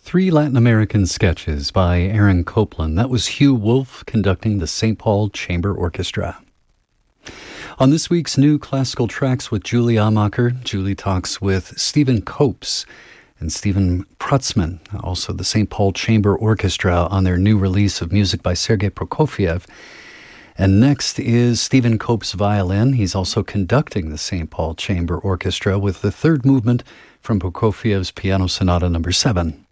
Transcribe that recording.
Three Latin American sketches by Aaron Copland. That was Hugh Wolf conducting the St. Paul Chamber Orchestra. On this week's New Classical Tracks with Julie Amacher, Julie talks with Stephen Copes and Stephen Prutzman, also the St. Paul Chamber Orchestra, on their new release of music by Sergei Prokofiev. And next is Stephen Copes' violin. He's also conducting the St. Paul Chamber Orchestra with the third movement from Prokofiev's Piano Sonata No. 7.